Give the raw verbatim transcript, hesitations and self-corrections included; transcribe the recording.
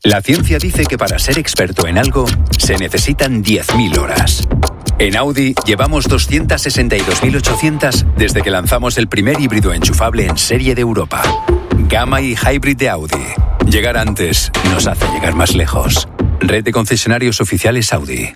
La ciencia dice que para ser experto en algo se necesitan diez mil horas. En Audi llevamos doscientas sesenta y dos mil ochocientas desde que lanzamos el primer híbrido enchufable en serie de Europa. Gamma y Hybrid de Audi. Llegar antes nos hace llegar más lejos. Red de concesionarios oficiales Audi.